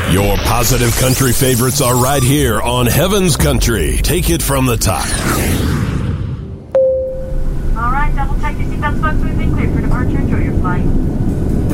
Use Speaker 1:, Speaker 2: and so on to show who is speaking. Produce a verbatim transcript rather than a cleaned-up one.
Speaker 1: Your positive country favorites are right here on Heaven's Country. Take it from the top.